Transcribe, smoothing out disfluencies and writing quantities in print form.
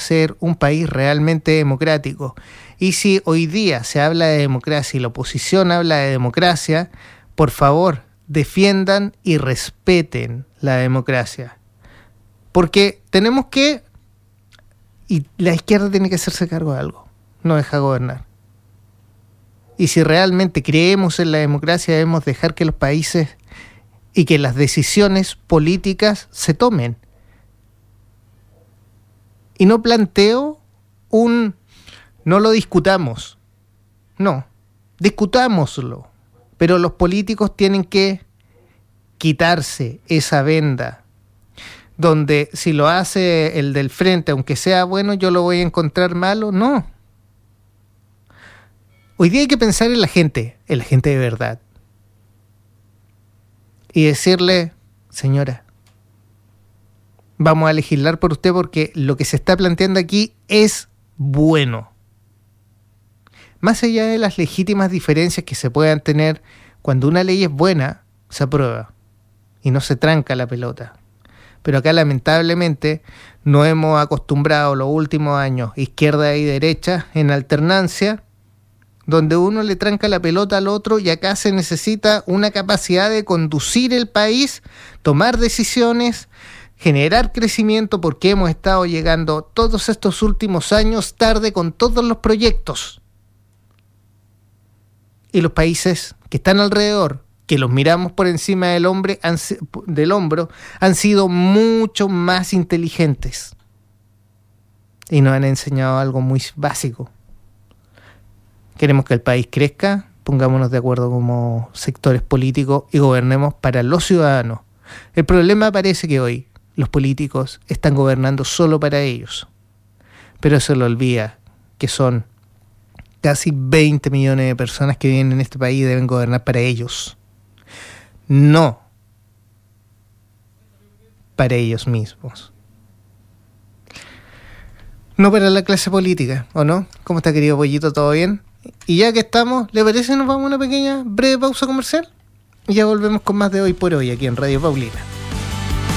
ser un país realmente democrático. Y si hoy día se habla de democracia y la oposición habla de democracia, por favor, defiendan y respeten la democracia. Porque tenemos que, y la izquierda tiene que hacerse cargo de algo, no deja gobernar. Y si realmente creemos en la democracia, debemos dejar que los países y que las decisiones políticas se tomen. Y no planteo no lo discutamos. No, discutámoslo. Pero los políticos tienen que quitarse esa venda donde si lo hace el del frente, aunque sea bueno, yo lo voy a encontrar malo. No. Hoy día hay que pensar en la gente de verdad. Y decirle, señora, vamos a legislar por usted porque lo que se está planteando aquí es bueno. Más allá de las legítimas diferencias que se puedan tener, cuando una ley es buena, se aprueba y no se tranca la pelota. Pero acá lamentablemente no hemos acostumbrado los últimos años, izquierda y derecha, en alternancia, donde uno le tranca la pelota al otro y acá se necesita una capacidad de conducir el país, tomar decisiones, generar crecimiento, porque hemos estado llegando todos estos últimos años tarde con todos los proyectos. Y los países que están alrededor, que los miramos por encima del hombro, han sido mucho más inteligentes. Y nos han enseñado algo muy básico. Queremos que el país crezca, pongámonos de acuerdo como sectores políticos y gobernemos para los ciudadanos. El problema parece que hoy los políticos están gobernando solo para ellos. Pero se le olvida que son casi 20 millones de personas que viven en este país y deben gobernar para ellos. No para ellos mismos. No para la clase política, ¿o no? ¿Cómo está, querido Pollito? ¿Todo bien? Y ya que estamos, ¿le parece nos vamos a una pequeña breve pausa comercial? Y ya volvemos con más de Hoy por Hoy aquí en Radio Paulina.